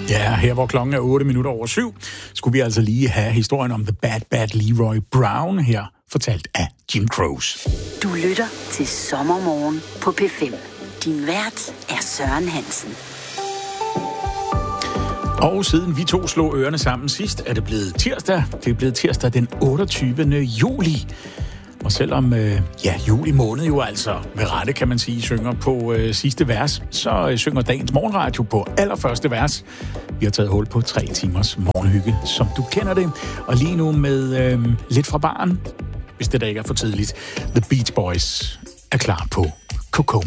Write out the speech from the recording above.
Ja, her hvor klokken er 7:08, skulle vi altså lige have historien om The Bad Leroy Brown her, fortalt af Jim Croce. Du lytter til Sommermorgen på P5. Din vært er Søren Hansen. Og siden vi to slog ørerne sammen sidst, er det blevet tirsdag. Det er blevet tirsdag den 28. juli. Og selvom juli måned jo altså med rette, kan man sige, synger på sidste vers, så synger dagens morgenradio på allerførste vers. Vi har taget hul på 3 timers morgenhygge, som du kender det. Og lige nu med lidt fra baren, hvis det da ikke er for tidligt. The Beach Boys er klar på Coco.